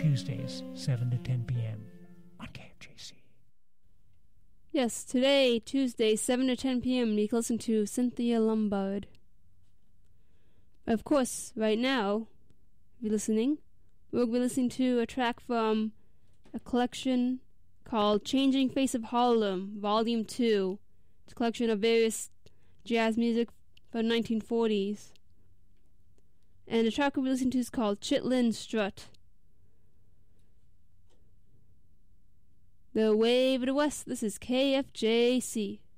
Tuesdays, 7 to 10 p.m. on KFJC. Yes, today, Tuesday, 7 to 10 p.m., you can listen to Cynthia Lombard. Of course, right now, if you're listening, we'll be listening to a track from a collection called Changing Face of Harlem, Volume 2. It's a collection of various jazz music from the 1940s. And the track we'll be listening to is called Chitlin Strut. The Wave of the West, this is KFJC.